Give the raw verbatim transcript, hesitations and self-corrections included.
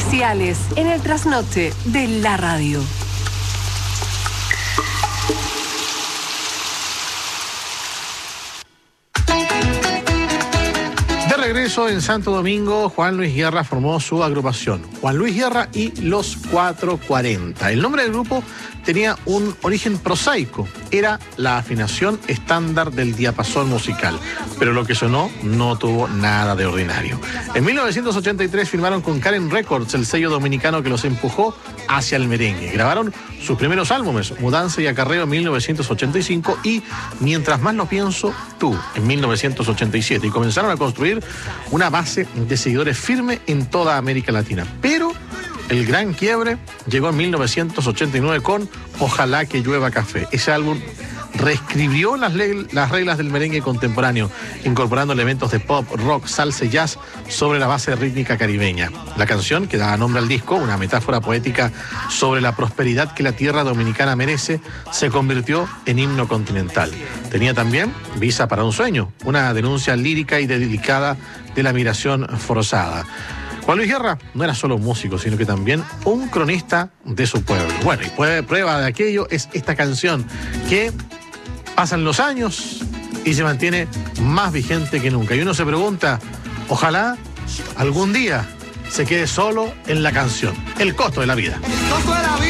especiales en el trasnoche de la radio. De regreso en Santo Domingo, Juan Luis Guerra formó su agrupación, Juan Luis Guerra y Los cuatrocientos cuarenta. El nombre del grupo tenía un origen prosaico, era la afinación estándar del diapasón musical, pero lo que sonó no tuvo nada de ordinario. En mil novecientos ochenta y tres firmaron con Karen Records, el sello dominicano que los empujó hacia el merengue. Grabaron sus primeros álbumes, Mudanza y Acarreo en mil novecientos ochenta y cinco y Mientras más lo pienso, tú, en mil novecientos ochenta y siete, y comenzaron a construir una base de seguidores firme en toda América Latina. Pero el gran quiebre llegó en mil novecientos ochenta y nueve con Ojalá que llueva café. Ese álbum reescribió las, las reglas del merengue contemporáneo, incorporando elementos de pop, rock, salsa y jazz sobre la base rítmica caribeña. La canción, que da nombre al disco, una metáfora poética sobre la prosperidad que la tierra dominicana merece, se convirtió en himno continental. Tenía también Visa para un sueño, una denuncia lírica y delicada de la migración forzada. Juan Luis Guerra no era solo un músico, sino que también un cronista de su pueblo. Bueno, y prueba de aquello es esta canción que pasan los años y se mantiene más vigente que nunca. Y uno se pregunta, ojalá algún día se quede solo en la canción. El costo de la vida. El costo de la vida.